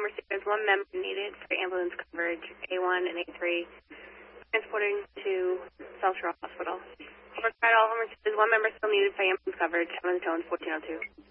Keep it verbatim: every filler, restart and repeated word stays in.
received there's one member needed for ambulance coverage, A one and A three, transporting to South Shore Hospital. Over all home received there's one member still needed for ambulance coverage, Evans Jones fourteen oh two.